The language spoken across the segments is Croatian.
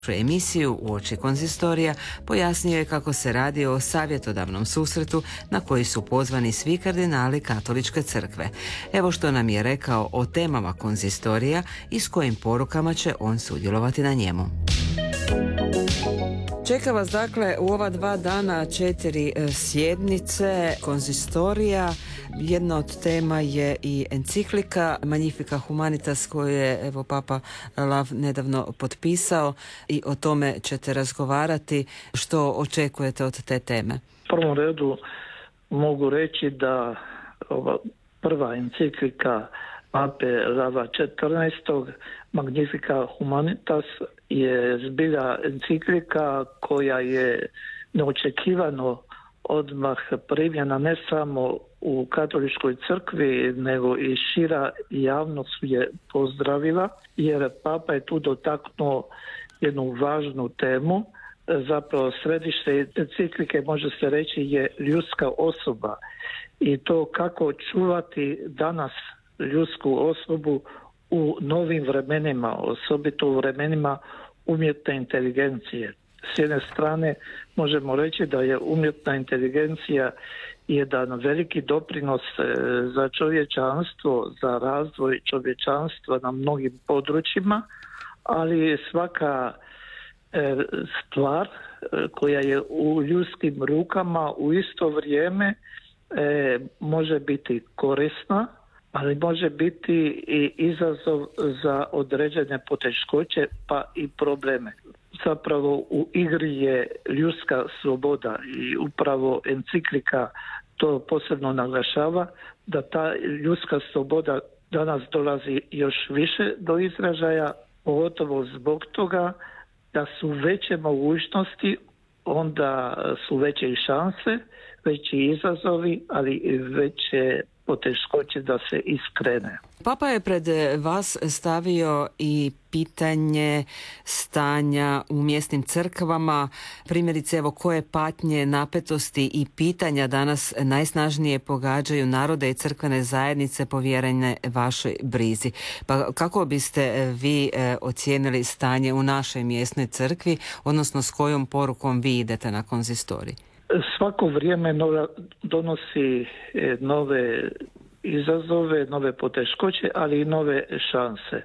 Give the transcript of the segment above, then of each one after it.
Emisiju Uoči konzistorija pojasnio je kako se radi o savjetodavnom susretu na koji su pozvani svi kardinali Katoličke crkve. Evo što nam je rekao o temama konzistorija i s kojim porukama će on sudjelovati na njemu. Čeka vas dakle u ova 2 dana 4 sjednice konzistorija. Jedna od tema je i enciklika Magnificat Humanitas koju je Papa Lav nedavno potpisao i o tome ćete razgovarati. Što očekujete od te teme? U prvom redu mogu reći da ova prva enciklika Pape Lava XIV. Magnificat Humanitas je zbilja enciklika koja je neočekivano odmah primljena ne samo u Katoličkoj crkvi, nego i šira javnost je pozdravila, jer Papa je tu dotaknuo jednu važnu temu. Zapravo središte enciklike može se reći je ljudska osoba i to kako čuvati danas ljudsku osobu u novim vremenima, osobito u vremenima umjetne inteligencije. S jedne strane možemo reći da je umjetna inteligencija jedan veliki doprinos za čovječanstvo, za razvoj čovječanstva na mnogim područjima, ali svaka stvar koja je u ljudskim rukama u isto vrijeme može biti korisna, ali može biti i izazov za određene poteškoće pa i probleme. Zapravo u igri je ljudska sloboda i upravo enciklika to posebno naglašava, da ta ljudska sloboda danas dolazi još više do izražaja, pogotovo zbog toga da su veće mogućnosti, onda su veće i šanse, veći izazovi, ali i veće poteškoće da se iskrene. Papa je pred vas stavio i pitanje stanja u mjesnim crkvama, primjerice koje patnje, napetosti i pitanja danas najsnažnije pogađaju narode i crkvene zajednice povjerene vašoj brizi. Pa kako biste vi ocijenili stanje u našoj mjesnoj crkvi, odnosno s kojom porukom vi idete na konzistorij? Svako vrijeme donosi nove izazove, nove poteškoće, ali i nove šanse.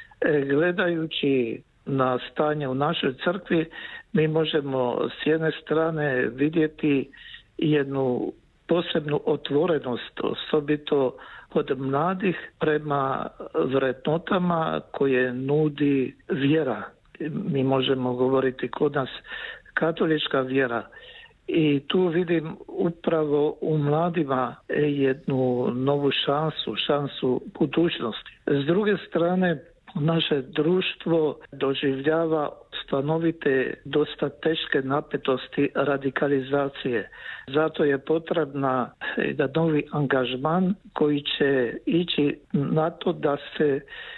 Gledajući na stanje u našoj crkvi, mi možemo s jedne strane vidjeti jednu posebnu otvorenost, osobito kod mladih prema vrednotama koje nudi vjera. Mi možemo govoriti kod nas katolička vjera. I tu vidim upravo u mladima jednu novu šansu budućnosti. S druge strane, naše društvo doživljava stanovite, dosta teške napetosti radikalizacije. Zato je potrebna jedan novi angažman koji će ići na to da se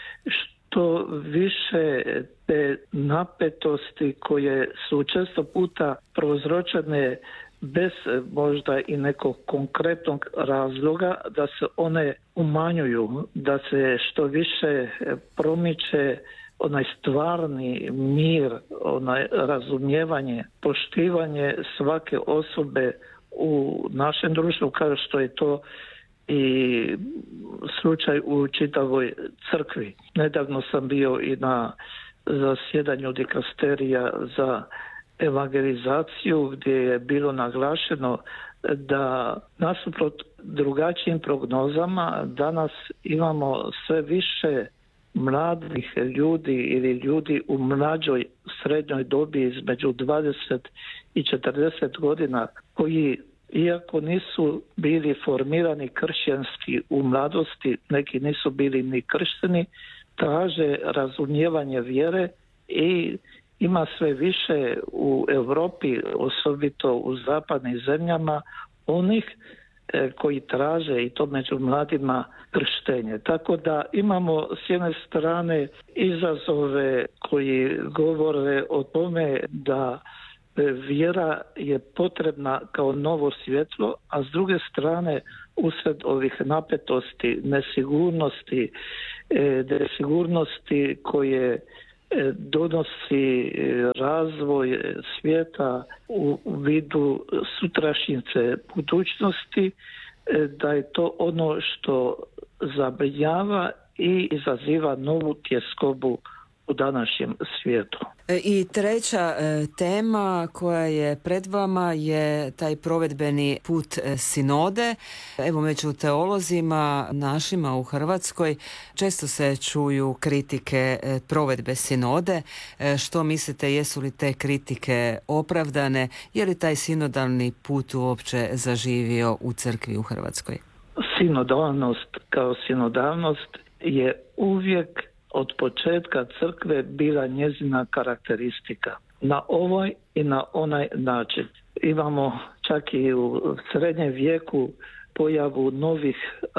što više te napetosti koje su često puta prouzročene bez možda i nekog konkretnog razloga, da se one umanjuju, da se što više promiče onaj stvarni mir, onaj razumijevanje, poštivanje svake osobe u našem društvu, kao što je to i slučaj u čitavoj crkvi. Nedavno sam bio i na zasjedanju dikasterija za evangelizaciju gdje je bilo naglašeno da nasuprot drugačijim prognozama danas imamo sve više mladih ljudi ili ljudi u mlađoj srednjoj dobi između 20 i 40 godina koji, iako nisu bili formirani kršćanski u mladosti, neki nisu bili ni kršteni, traže razumijevanje vjere i ima sve više u Europi, osobito u zapadnim zemljama, onih koji traže i to među mladima krštenje. Tako da imamo s jedne strane izazove koji govore o tome da vjera je potrebna kao novo svjetlo, a s druge strane usred ovih napetosti, nesigurnosti koje donosi razvoj svijeta u vidu sutrašnjice budućnosti, da je to ono što zabrinjava i izaziva novu tjeskobu u današnjem svijetu. I treća tema koja je pred vama je taj provedbeni put sinode. Evo, među teolozima našima u Hrvatskoj često se čuju kritike provedbe sinode. Što mislite, jesu li te kritike opravdane? Je li taj sinodalni put uopće zaživio u crkvi u Hrvatskoj? Sinodalnost kao sinodalnost je uvijek od početka crkve bila njezina karakteristika. Na ovaj i na onaj način. Imamo čak i u srednjem vijeku pojavu novih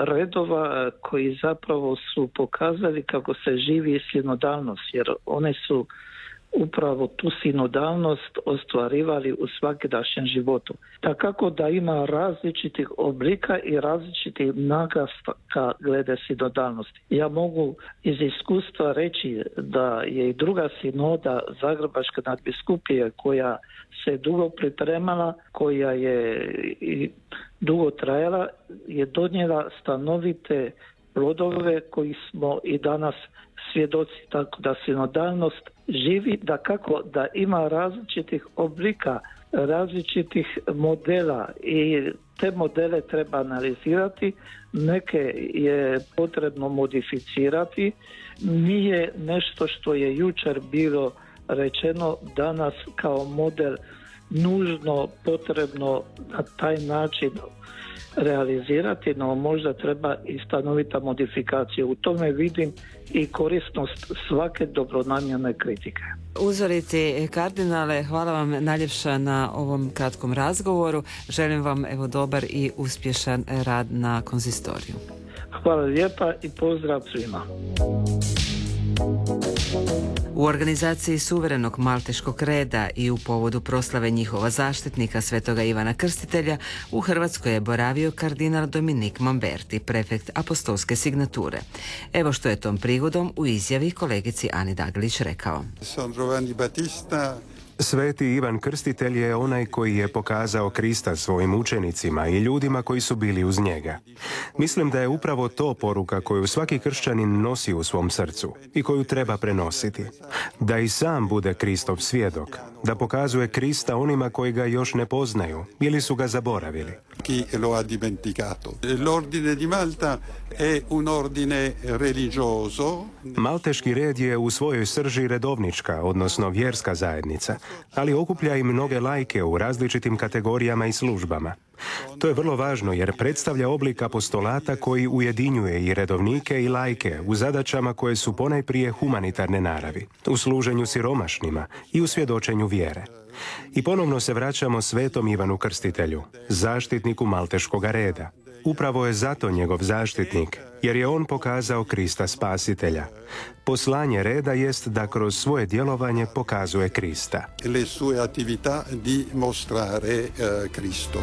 redova koji zapravo su pokazali kako se živi sinodalnost, jer one su upravo tu sinodalnost ostvarivali u svakidašnjem životu. Takako da ima različitih oblika i različitih naglaska glede sinodalnosti. Ja mogu iz iskustva reći da je i druga sinoda Zagrebačke nadbiskupije koja se dugo pripremala, koja je i dugo trajala, je donijela stanovite plodove koji smo i danas svjedoci, tako da sinodalnost živi, da kako da ima različitih oblika, različitih modela i te modele treba analizirati, neke je potrebno modificirati, nije nešto što je jučer bilo rečeno danas kao model nužno potrebno na taj način realizirati, no možda treba i stanovita modifikacija. U tome vidim i korisnost svake dobronamjerne kritike. Uzoriti kardinale, hvala vam najljepša na ovom kratkom razgovoru. Želim vam dobar i uspješan rad na konzistoriju. Hvala lijepa i pozdrav svima. U organizaciji Suverenog malteškog reda i u povodu proslave njihova zaštitnika svetoga Ivana Krstitelja u Hrvatskoj je boravio kardinal Dominik Mamberti, prefekt apostolske signature. Evo što je tom prigodom u izjavi kolegici Ani Dagelić rekao. Sveti Ivan Krstitelj je onaj koji je pokazao Krista svojim učenicima i ljudima koji su bili uz njega. Mislim da je upravo to poruka koju svaki kršćanin nosi u svom srcu i koju treba prenositi. Da i sam bude Kristov svjedok, da pokazuje Krista onima koji ga još ne poznaju ili su ga zaboravili. L'ordine di Malta è un ordine religioso. Malteški red je u svojoj srži redovnička, odnosno vjerska zajednica, ali okuplja i mnoge laike u različitim kategorijama i službama. To je vrlo važno jer predstavlja oblik apostolata koji ujedinjuje i redovnike i laike u zadaćama koje su ponajprije humanitarne naravi, u služenju siromašnima i u svjedočenju vjere. I ponovno se vraćamo svetom Ivanu Krstitelju, zaštitniku malteškoga reda. Upravo je zato njegov zaštitnik, jer je on pokazao Krista Spasitelja. Poslanje reda jest da kroz svoje djelovanje pokazuje Krista. Le sue attività di mostrare Cristo.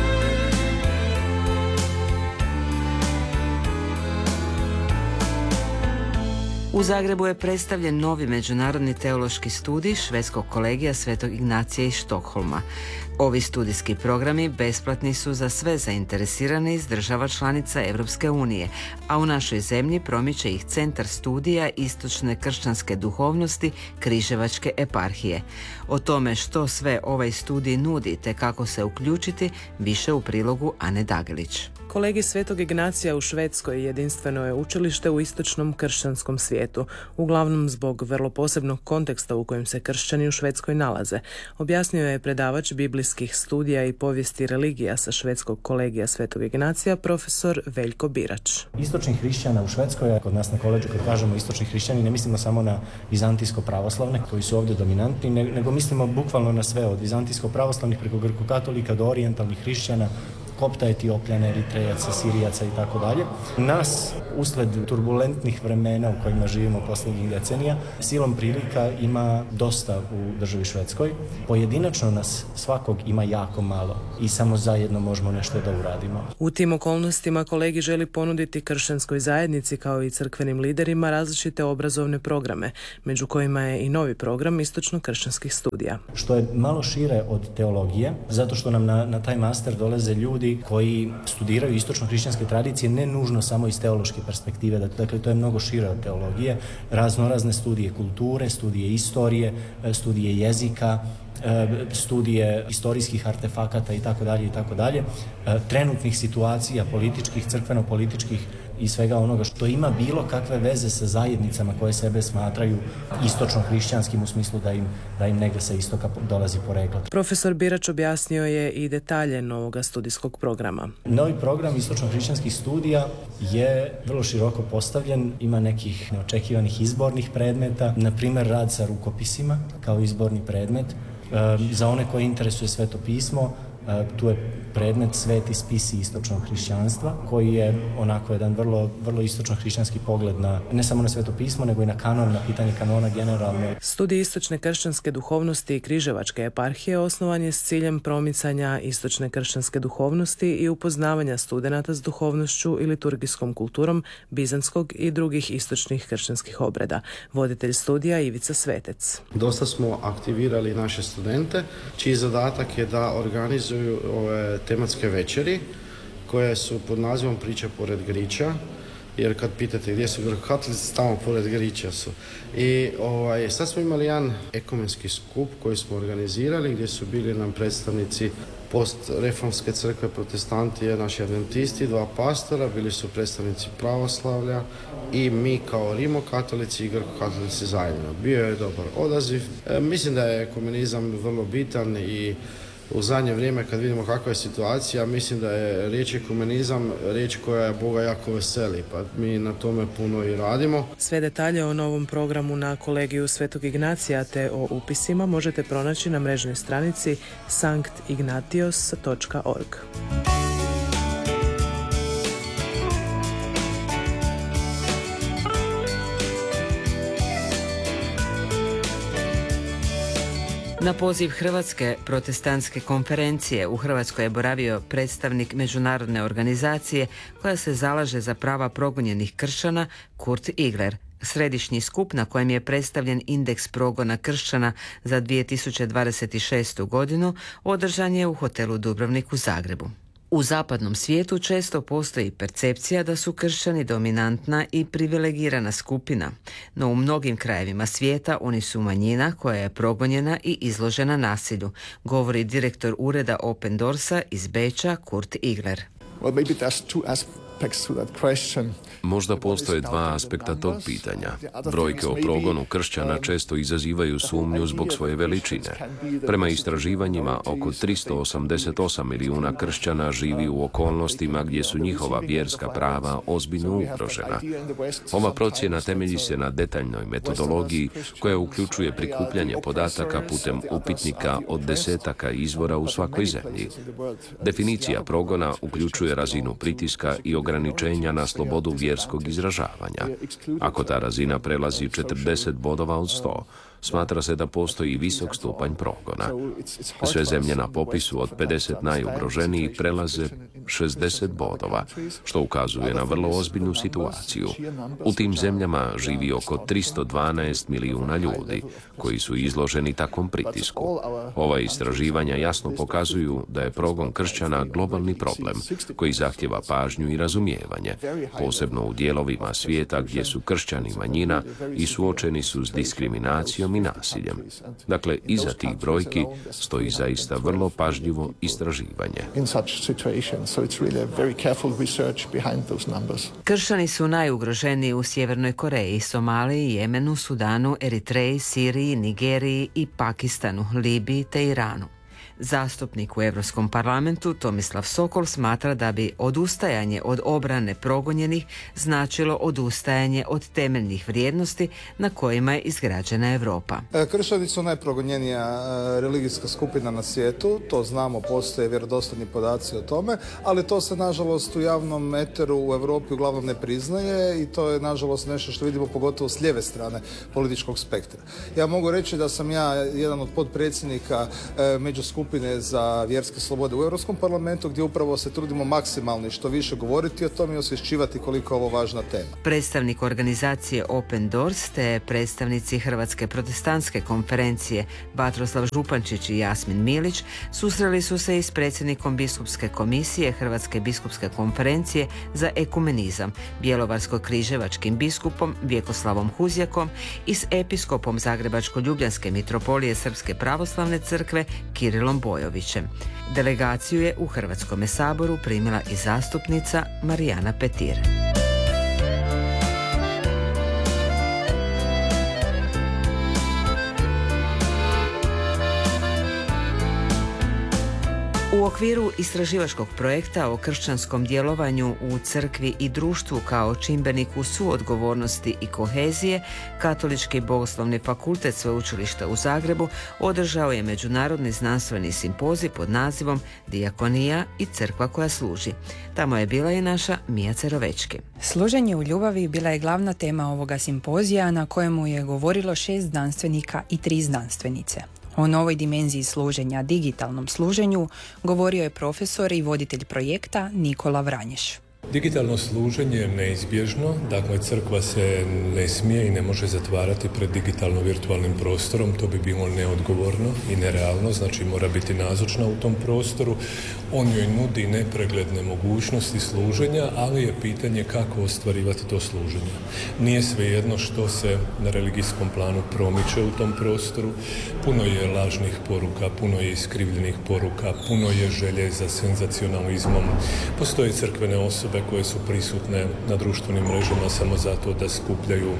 U Zagrebu je predstavljen novi međunarodni teološki studij Švedskog kolegija Svetog Ignacija iz Štokholma. Ovi studijski programi besplatni su za sve zainteresirane iz država članica Europske unije, a u našoj zemlji promiče ih Centar studija istočne kršćanske duhovnosti Križevačke eparhije. O tome što sve ovaj studij nudi te kako se uključiti, više u prilogu Ane Dagelić. Kolegij Svetog Ignacija u Švedskoj jedinstveno je učilište u istočnom kršćanskom svijetu, uglavnom zbog vrlo posebnog konteksta u kojem se kršćani u Švedskoj nalaze, objasnio je predavač biblijskih studija i povijesti religija sa Švedskog kolegija Svetog Ignacija, profesor Veljko Birač. Istočnih hrišćana u Švedskoj, kod nas na koleđu kad kažemo istočni hrišćani, ne mislimo samo na vizantijsko-pravoslavne koji su ovdje dominantni, nego mislimo bukvalno na sve, od vizantijsko-pravoslavnih preko grko-katolika do orijentalnih hrišćana Kopta, Etiopljana, Eritrejaca, Sirijaca i tako dalje. Nas, usled turbulentnih vremena u kojima živimo posljednjih decenija, silom prilika ima dosta u državi Švedskoj. Pojedinačno nas svakog ima jako malo i samo zajedno možemo nešto da uradimo. U tim okolnostima kolegi želi ponuditi kršćanskoj zajednici kao i crkvenim liderima različite obrazovne programe, među kojima je i novi program istočno-kršćanskih studija. Što je malo šire od teologije, zato što nam na taj master dolaze ljudi koji studiraju istočno-hrišćanske tradicije, ne nužno samo iz teološke perspektive, dakle to je mnogo šire od teologije, raznorazne studije kulture, studije istorije, studije jezika, studije istorijskih artefakata i tako dalje, trenutnih situacija političkih, crkveno-političkih i svega onoga što ima bilo kakve veze sa zajednicama koje sebe smatraju istočno-hrišćanskim u smislu da im negdje sa istoka dolazi poreklo. Profesor Birač objasnio je i detalje novoga studijskog programa. Novi program istočno-hrišćanskih studija je vrlo široko postavljen, ima nekih neočekivanih izbornih predmeta, na primjer rad sa rukopisima kao izborni predmet. Za one koje interesuje Sveto pismo, tu je predmet Sveti spisi istočnog hrišćanstva, koji je onako jedan vrlo istočno-hrišćanski pogled na, ne samo na Sveto pismo, nego i na kanon, na pitanje kanona generalno. Studij istočne kršćanske duhovnosti i Križevačke eparhije osnovan je s ciljem promicanja istočne kršćanske duhovnosti i upoznavanja studenata s duhovnošću i liturgijskom kulturom bizantskog i drugih istočnih kršćanskih obreda. Voditelj studija Ivica Svetec. Dosta smo aktivirali naše studente, čiji zadatak je da organizuju ove tematske večeri koje su pod nazivom Priča pored Griča, jer kad pitate gdje su grkokatolici, tamo pored Griča su. I sad smo imali jedan ekumenski skup koji smo organizirali gdje su bili nam predstavnici postreformske crkve, protestanti, naši adventisti, 2 pastora, bili su predstavnici pravoslavlja i mi kao rimokatolici i grkokatolici zajedno. Bio je dobar odaziv. Mislim da je ekumenizam vrlo bitan i u zadnje vrijeme kad vidimo kakva je situacija, mislim da je riječ ekumenizam riječ koja Boga jako veseli, pa mi na tome puno i radimo. Sve detalje o novom programu na Kolegiju Svetog Ignacija te o upisima možete pronaći na mrežnoj stranici sanktignatios.org. Na poziv Hrvatske protestantske konferencije u Hrvatskoj je boravio predstavnik međunarodne organizacije koja se zalaže za prava progonjenih kršćana Kurt Igler. Središnji skup na kojem je predstavljen indeks progona kršćana za 2026. godinu održan je u hotelu Dubrovnik u Zagrebu. U zapadnom svijetu često postoji percepcija da su kršćani dominantna i privilegirana skupina, no u mnogim krajevima svijeta oni su manjina koja je progonjena i izložena nasilju, govori direktor ureda Open Doorsa iz Beča Kurt Igler. Možda postoje 2 aspekta tog pitanja. Brojke o progonu kršćana često izazivaju sumnju zbog svoje veličine. Prema istraživanjima, oko 388 milijuna kršćana živi u okolnostima gdje su njihova vjerska prava ozbiljno ugrožena. Ova procjena temelji se na detaljnoj metodologiji koja uključuje prikupljanje podataka putem upitnika od 10 izvora u svakoj zemlji. Definicija progona uključuje razinu pritiska i ograničenja na slobodu vjerskog izražavanja. Ako ta razina prelazi 40 bodova od 100, smatra se da postoji visok stupanj progona. Sve zemlje na popisu od 50 najugroženijih prelaze 60 bodova, što ukazuje na vrlo ozbiljnu situaciju. U tim zemljama živi oko 312 milijuna ljudi koji su izloženi takvom pritisku. Ova istraživanja jasno pokazuju da je progon kršćana globalni problem koji zahtjeva pažnju i razumijevanje, posebno u dijelovima svijeta gdje su kršćani manjina i suočeni su s diskriminacijom i nasiljem. Dakle, iza tih brojki stoji zaista vrlo pažljivo istraživanje. Kršćani su najugroženiji u Sjevernoj Koreji, Somaliji, Jemenu, Sudanu, Eritreji, Siriji, Nigeriji i Pakistanu, Libiji te Iranu. Zastupnik u Europskom parlamentu Tomislav Sokol smatra da bi odustajanje od obrane progonjenih značilo odustajanje od temeljnih vrijednosti na kojima je izgrađena Europa. Kršćani su najprogonjenija religijska skupina na svijetu, to znamo, postoje vjerodostojni podaci o tome, ali to se nažalost u javnom eteru u Europi uglavnom ne priznaje i to je nažalost nešto što vidimo pogotovo s lijeve strane političkog spektra. Ja mogu reći da sam ja jedan od potpredsjednika međuskupine za vjerske slobode u Europskom parlamentu, gdje upravo se trudimo maksimalno i što više govoriti o tome i osvješćivati koliko je ovo važna tema. Predstavnik organizacije Open Doors te predstavnici Hrvatske protestantske konferencije Vatroslav Župančić i Jasmin Milić susreli su se i s predsjednikom Biskupske komisije Hrvatske biskupske konferencije za ekumenizam, bjelovarsko-križevačkim biskupom Vjekoslavom Huzjakom i s episkopom Zagrebačko-ljubljanske mitropolije Srpske pravoslavne crkve Kirilom Bojovićem. Delegaciju je u Hrvatskome saboru primila i zastupnica Marijana Petir. U okviru istraživačkog projekta o kršćanskom djelovanju u crkvi i društvu kao čimbeniku suodgovornosti i kohezije, Katolički bogoslovni fakultet Sveučilišta u Zagrebu održao je međunarodni znanstveni simpozij pod nazivom Dijakonija i crkva koja služi. Tamo je bila i naša Mija Cerovečki. Služenje u ljubavi bila je glavna tema ovoga simpozija na kojemu je govorilo 6 znanstvenika i 3 znanstvenice. O novoj dimenziji služenja, digitalnom služenju, govorio je profesor i voditelj projekta Nikola Vranješ. Digitalno služenje je neizbježno, dakle crkva se ne smije i ne može zatvarati pred digitalno-virtualnim prostorom, to bi bilo neodgovorno i nerealno, znači mora biti nazočna u tom prostoru. On joj nudi nepregledne mogućnosti služenja, ali je pitanje kako ostvarivati to služenje. Nije svejedno što se na religijskom planu promiče u tom prostoru, puno je lažnih poruka, puno je iskrivljenih poruka, puno je želje za senzacionalizmom, postoje crkvene osobe koje su prisutne na društvenim mrežama samo zato da skupljaju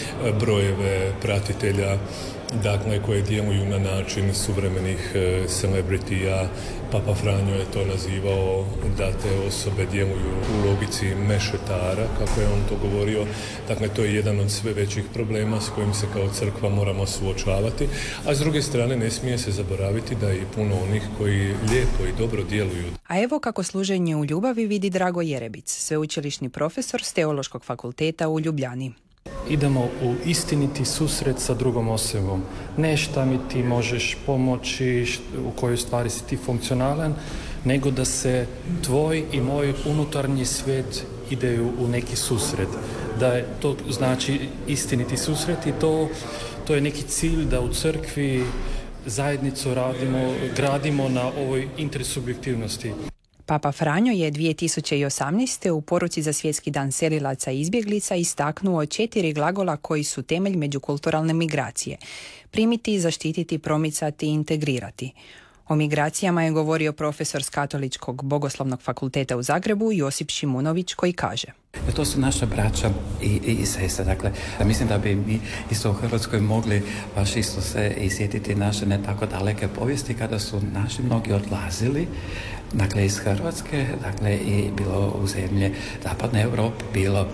brojeve pratitelja, dakle koje djeluju na način suvremenih celebritija. Papa Franjo je to nazivao da te osobe djeluju u logici mešetara, kako je on to govorio. Dakle, to je jedan od sve većih problema s kojim se kao crkva moramo suočavati, a s druge strane ne smije se zaboraviti da je i puno onih koji lijepo i dobro djeluju. A evo kako služenje u ljubavi vidi Drago Jerebic, sveučilišni profesor s Teološkog fakulteta u Ljubljani. Idemo u istiniti susret sa drugom osobom. Ne šta mi ti možeš pomoći, u kojoj stvari si ti funkcionalan, nego da se tvoj i moj unutarnji svijet ideju u neki susret. Da je to znači istiniti susret i to je neki cilj da u crkvi zajednicu gradimo na ovoj intersubjektivnosti. Papa Franjo je 2018. u poruci za Svjetski dan selilaca i izbjeglica istaknuo 4 glagola koji su temelj međukulturalne migracije. Primiti, zaštititi, promicati i integrirati. O migracijama je govorio profesor s Katoličkog bogoslovnog fakulteta u Zagrebu Josip Šimunović koji kaže: To su naša braća i sestre. Dakle, mislim da bi mi isto u Hrvatskoj mogli baš isto se i sjetiti naše ne tako daleke povijesti kada su naši mnogi odlazili, dakle iz Hrvatske, dakle i bilo u zemlje zapadne Europe, bilo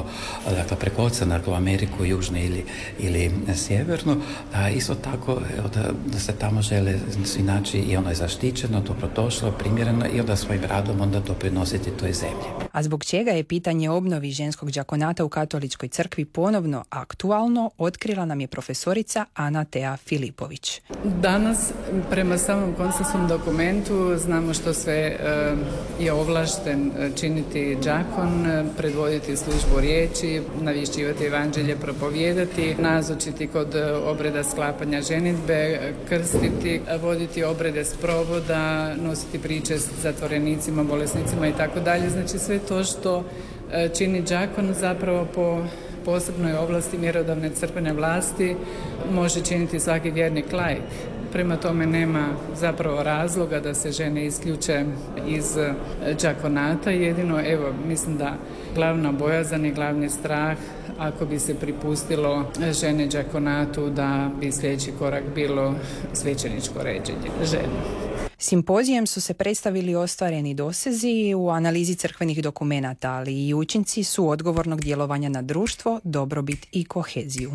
preko oceana, u Ameriku, južnu ili sjevernu. Isto tako da se tamo žele inači i ono je zaštićeno, dobrodošlo, primjereno i onda svojim radom onda doprinositi toj zemlji. A zbog čega je pitanje obnovi ženskog đakonata u Katoličkoj crkvi ponovno aktualno, otkrila nam je profesorica Ana Tea Filipović. Danas, prema samom konsensusnom dokumentu, znamo što sve je ovlašten činiti đakon, predvoditi službu riječi, navješćivati evanđelje, propovijedati, nazočiti kod obreda sklapanja ženidbe, krstiti, voditi obrede sprovoda, nositi priče s zatvorenicima, bolesnicima i tako dalje. Znači sve to što čini đakon zapravo po posebnoj ovlasti mjerodavne crkvene vlasti može činiti svaki vjernik laik. Prema tome nema zapravo razloga da se žene isključe iz đakonata. Jedino, mislim da glavna bojazan i glavni strah ako bi se pripustilo žene đakonatu da bi sljedeći korak bilo svećeničko ređenje žene. Simpozijem su se predstavili ostvareni dosezi u analizi crkvenih dokumenata, ali i učinci su odgovornog djelovanja na društvo, dobrobit i koheziju.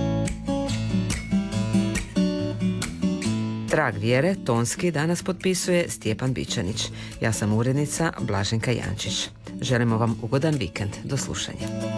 Trag vjere tonski danas potpisuje Stjepan Bičanić. Ja sam urednica Blaženka Jančić. Želimo vam ugodan vikend. Do slušanja.